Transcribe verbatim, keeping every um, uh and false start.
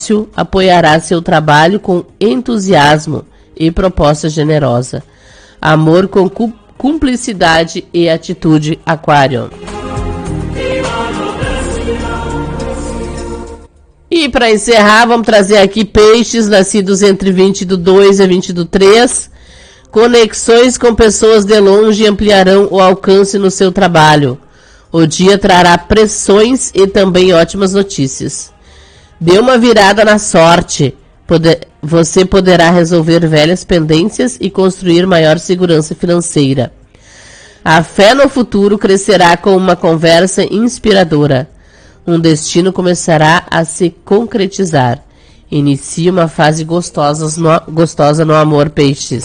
apoiará seu trabalho com entusiasmo e proposta generosa. Amor com cumplicidade e atitude, Aquário. E para encerrar, vamos trazer aqui peixes nascidos entre vinte do dois a vinte do três. Conexões com pessoas de longe ampliarão o alcance no seu trabalho. O dia trará pressões e também ótimas notícias. Dê uma virada na sorte. Poder, você poderá resolver velhas pendências e construir maior segurança financeira. A fé no futuro crescerá com uma conversa inspiradora. Um destino começará a se concretizar. Inicie uma fase gostosa no, gostosa no amor, peixes.